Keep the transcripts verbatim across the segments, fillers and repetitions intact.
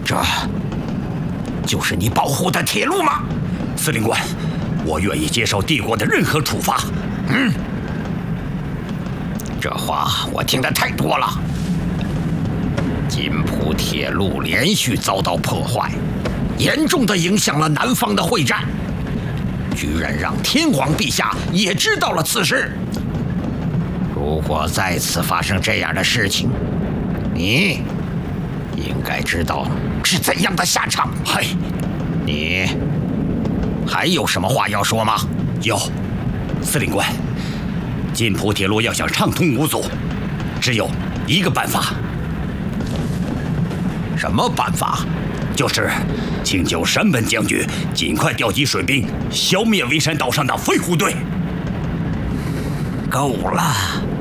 这就是你保护的铁路吗？ 司令官，我愿意接受帝国的任何处罚。 嗯，这话我听得太多了。金浦铁路连续遭到破坏，严重地影响了南方的会战，居然让天皇陛下也知道了此事。如果再次发生这样的事情，你应该知道是怎样的下场。 嗨， 你还有什么话要说吗？ 有，司令官，金浦铁路要想畅通无阻，只有一个办法。 什么办法？ 就是请求山本将军尽快调集水兵，消灭围山岛上的飞虎队。 够了！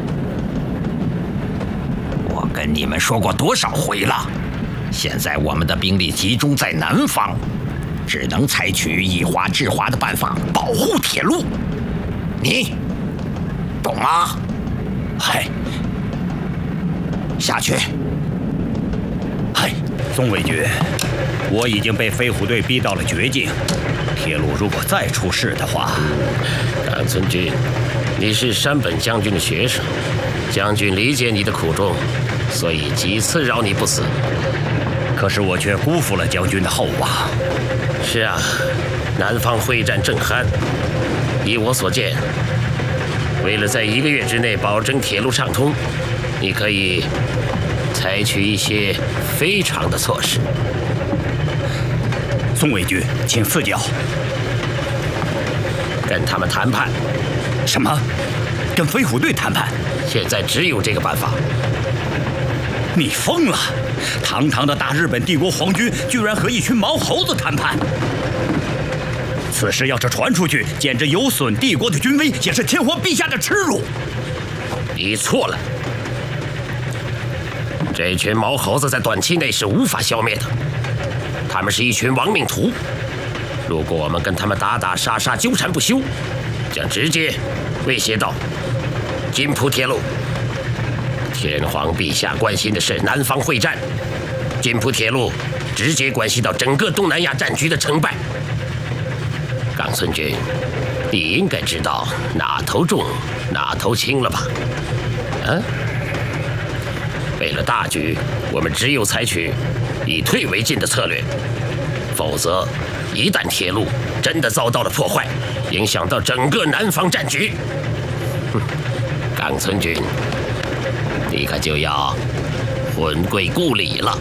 我跟你们说过多少回了？现在我们的兵力集中在南方，只能采取以华制华的办法保护铁路。你懂吗？ 嗨， 下去。 嗨，宋卫军，我已经被飞虎队逼到了绝境。铁路如果再出事的话， 冈村君，你是山本将军的学生，将军理解你的苦衷，所以几次饶你不死。 可是我却辜负了将军的厚望。 是啊，南方会战正酣。依我所见，为了在一个月之内保证铁路畅通，你可以采取一些非常的措施。 宋卫军，请赐教。 跟他们谈判。 什么？跟飞虎队谈判？ 现在只有这个办法。 你疯了！堂堂的大日本帝国皇军，居然和一群毛猴子谈判！此事要是传出去，简直有损帝国的军威，也是天皇陛下的耻辱。 你错了。这群毛猴子在短期内是无法消灭的，他们是一群亡命徒。如果我们跟他们打打杀杀，纠缠不休，将直接威胁到金浦铁路。天皇陛下关心的是南方会战，金浦铁路直接关系到整个东南亚战局的成败。冈村君，你应该知道哪头重哪头轻了吧？啊？为了大局，我们只有采取以退为进的策略，否则一旦铁路真的遭到了破坏，影响到整个南方战局，哼，冈村君，你可就要魂归故里了。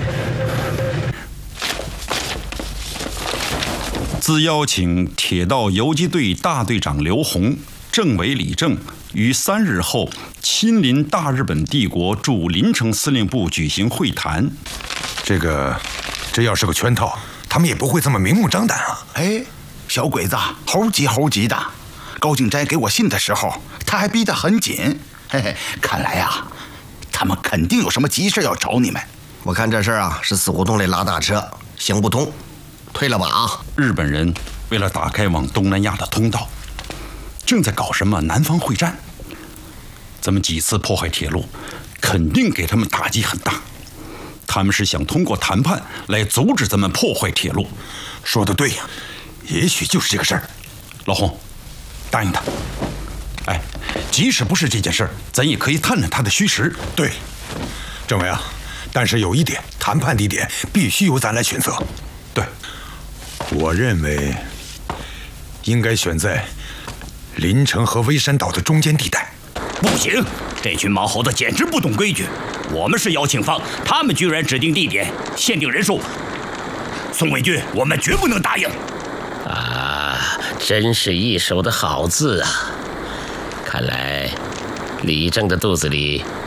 自邀请铁道游击队大队长刘洪、政委李正于三日后亲临大日本帝国驻临城司令部举行会谈。 这个，这要是个圈套，他们也不会这么明目张胆啊！ 哎，小鬼子，猴急猴急的。高敬斋给我信的时候，他还逼得很紧。嘿嘿，看来呀，他们肯定有什么急事要找你们。 我看这事儿啊，是死胡同里拉大车，行不通，退了吧啊！ 日本人为了打开往东南亚的通道，正在搞什么南方会战。咱们几次破坏铁路，肯定给他们打击很大。他们是想通过谈判来阻止咱们破坏铁路。 说得对呀，也许就是这个事儿。 老洪，答应他。哎，即使不是这件事儿，咱也可以探探他的虚实。 对，政委啊，但是有一点，谈判地点必须由咱来选择。 对， 我认为应该选在临城和微山岛的中间地带。 不行，这群毛猴子简直不懂规矩。我们是邀请方，他们居然指定地点、限定人数。宋卫军，我们绝不能答应。 啊，真是一手的好字啊！看来李正的肚子里